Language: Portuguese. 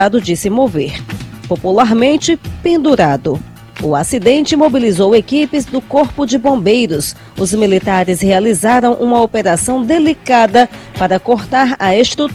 de se mover, popularmente pendurado. O acidente mobilizou equipes do Corpo de Bombeiros. Os militares realizaram uma operação delicada para cortar a estrutura